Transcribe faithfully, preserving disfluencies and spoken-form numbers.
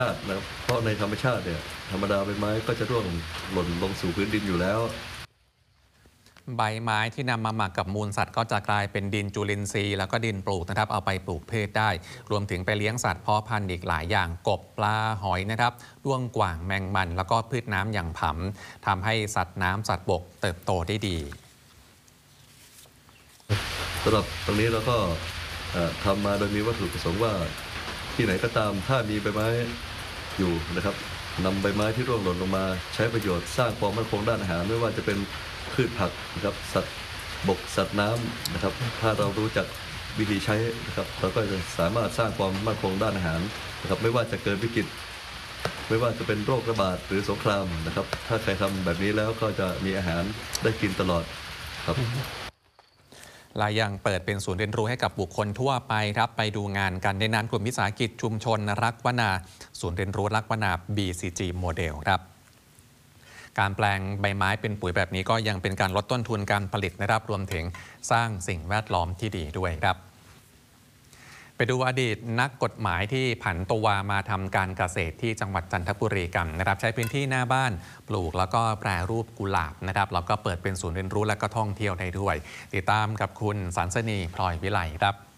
ชาตินะครับเพราะในธรรมชาติเนี่ยธรรมดาใบไม้ก็จะร่วงหล่นลงสู่พื้นดินอยู่แล้วใบไม้ที่นำมาหมักกับมูลสัตว์ก็จะกลายเป็นดินจุลินทรีย์แล้วก็ดินปลูกนะครับเอาไปปลูกพืชได้รวมถึงไปเลี้ยงสัตว์เพาะพันธุ์อีกหลายอย่างกบปลาหอยนะครับด้วงกว่างแมงมันแล้วก็พืชน้ำอย่างผำทำให้สัตว์น้ำสัตว์บกเติบโตได้ดีสำหรับตรงนี้เราก็ทำมาโดยมีวัตถุประสงค์ว่าที่ไหนก็ตามถ้ามีใบไม้อยู่นะครับนำใบไม้ที่ร่วงหล่นลงมาใช้ประโยชน์สร้างความมั่นคงด้านอาหารไม่ว่าจะเป็นพืชผักนะครับสัตว์บกสัตว์น้ำนะครับถ้าเรารู้จักวิธีใช้นะครับเราก็จะสามารถสร้างความมั่นคงด้านอาหารนะครับไม่ว่าจะเกิดวิกฤตไม่ว่าจะเป็นโรคระบาดหรือสงครามนะครับถ้าใครทำแบบนี้แล้วก็จะมีอาหารได้กินตลอดครับและยังเปิดเป็นศูนย์เรียนรู้ให้กับบุคคลทั่วไปครับไปดูงานกันในนามกลุ่มวิสาหกิจชุมชนรักวนาศูนย์เรียนรู้รักวนา บี ซี จี โมเดลครับการแปลงใบไม้เป็นปุ๋ยแบบนี้ก็ยังเป็นการลดต้นทุนการผลิตนะครับรวมถึงสร้างสิ่งแวดล้อมที่ดีด้วยครับไปดูอดีตนักกฎหมายที่ผันตัวมาทำการเกษตรที่จังหวัดจันทบุรีกันนะครับใช้พื้นที่หน้าบ้านปลูกแล้วก็แปรรูปกุหลาบนะครับแล้วก็เปิดเป็นศูนย์เรียนรู้และก็ท่องเที่ยวได้ด้วยติดตามกับคุณสันสนีพลอยวิไลครับ